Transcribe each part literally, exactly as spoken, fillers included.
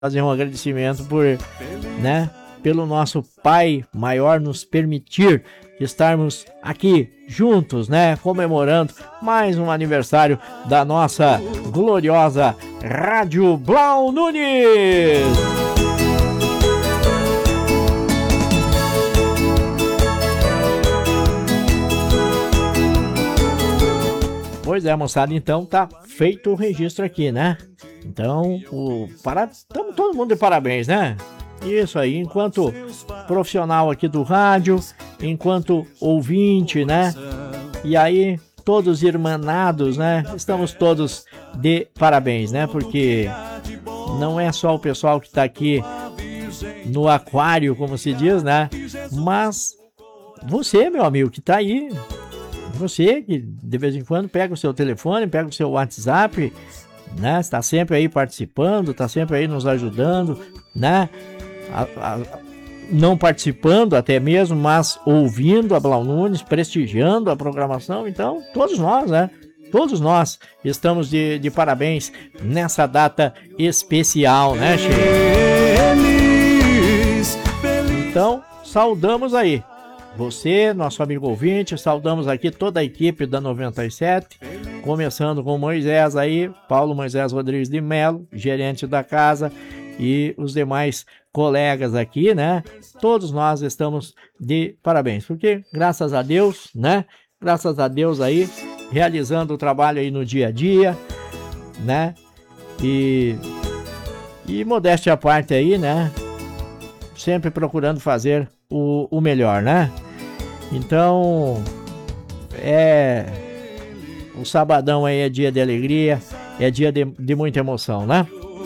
fazer um agradecimento por, né, pelo nosso Pai Maior nos permitir estarmos aqui juntos, né, comemorando mais um aniversário da nossa gloriosa Rádio Blau Nunes. Pois é, moçada, então tá feito o registro aqui, né? Então, o para estamos todo mundo de parabéns, né? Isso aí, enquanto profissional aqui do rádio, enquanto ouvinte, né? E aí, todos irmanados, né? Estamos todos de parabéns, né? Porque não é só o pessoal que tá aqui no aquário, como se diz, né? Mas você, meu amigo, que tá aí, você que de vez em quando pega o seu telefone, pega o seu WhatsApp, né? Está sempre aí participando, está sempre aí nos ajudando, né? A, a, não participando até mesmo, mas ouvindo a Blau Nunes, prestigiando a programação. Então, todos nós, né? Todos nós estamos de, de parabéns nessa data especial, né, Che? Então, saudamos aí você, nosso amigo ouvinte, saudamos aqui toda a equipe da noventa e sete, começando com o Moisés aí, Paulo Moisés Rodrigues de Melo, gerente da casa, e os demais colegas aqui, né? Todos nós estamos de parabéns, porque graças a Deus, né? Graças a Deus aí, realizando o trabalho aí no dia a dia, né? E, e modéstia à parte aí, né? Sempre procurando fazer o, o melhor, né? Então, é... o sabadão aí é dia de alegria, é dia de, de muita emoção, né?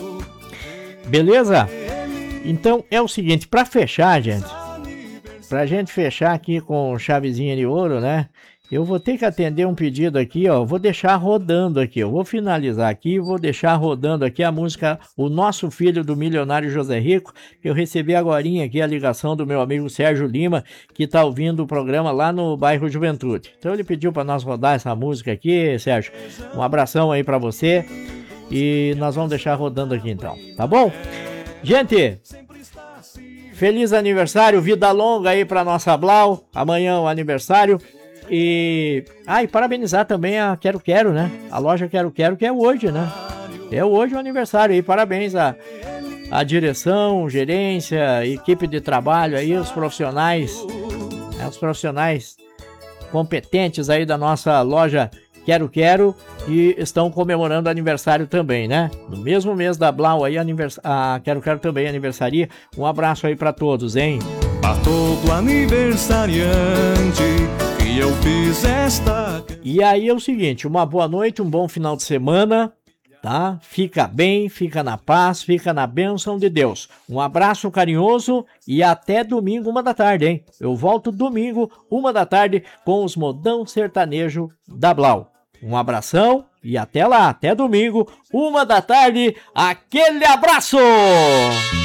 Beleza? Então, é o seguinte, para fechar, gente, pra gente fechar aqui com chavezinha de ouro, né? Eu vou ter que atender um pedido aqui, ó. Vou deixar rodando aqui. Eu vou finalizar aqui e vou deixar rodando aqui a música O Nosso Filho do Milionário José Rico. Eu recebi agorinha aqui a ligação do meu amigo Sérgio Lima, que tá ouvindo o programa lá no bairro Juventude. Então ele pediu para nós rodar essa música aqui, Sérgio. Um abração aí para você. E nós vamos deixar rodando aqui então, tá bom? Gente, feliz aniversário, vida longa aí para nossa Blau. Amanhã é o aniversário. E, ah, e parabenizar também a Quero Quero, né? A loja Quero Quero, que é hoje, né? É hoje o aniversário aí, parabéns a, a direção, gerência, equipe de trabalho aí, os profissionais, né? Os profissionais competentes aí da nossa loja Quero Quero, e estão comemorando aniversário também, né? No mesmo mês da Blau aí, anivers... a Quero Quero também aniversaria. Um abraço aí pra todos, hein? A todo aniversariante que eu fiz esta... E aí é o seguinte, uma boa noite, um bom final de semana, tá? Fica bem, fica na paz, fica na bênção de Deus. Um abraço carinhoso e até domingo, uma da tarde, hein? Eu volto domingo, uma da tarde, com os modão sertanejo da Blau. Um abração e até lá, até domingo, uma da tarde, aquele abraço!